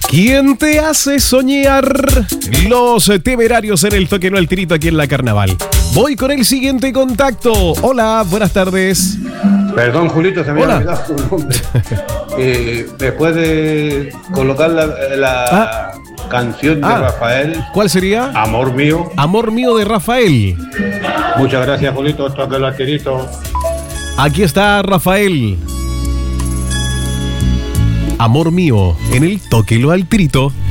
¿Quién te hace soñar? Los Temerarios en el Toque No al Tirito aquí en la Carnaval. Voy con el siguiente contacto. Hola, buenas tardes. Perdón, Julito, se me había olvidado tu nombre. ¿Me puede colocar la canción de Rafael? ¿Cuál sería? Amor mío. Amor mío de Rafael. Muchas gracias, Julito. Toque No al Tirito. Aquí está Rafael. Amor mío, en el Tóquelo al Tirito.